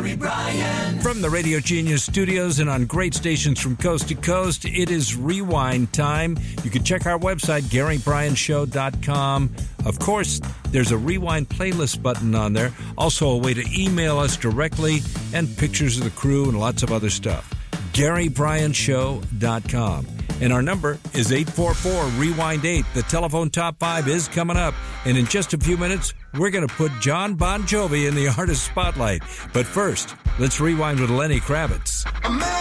Gary Bryan. From the Radio Genius studios and on great stations from coast to coast, it is Rewind time. You can check our website, GaryBryanShow.com. Of course, there's a Rewind playlist button on there. Also a way to email us directly and pictures of the crew and lots of other stuff. GaryBryanShow.com. And our number is 844-REWIND-8. The telephone top 5 is coming up. And in just a few minutes, we're going to put John Bon Jovi in the artist spotlight. But first, let's rewind with Lenny Kravitz.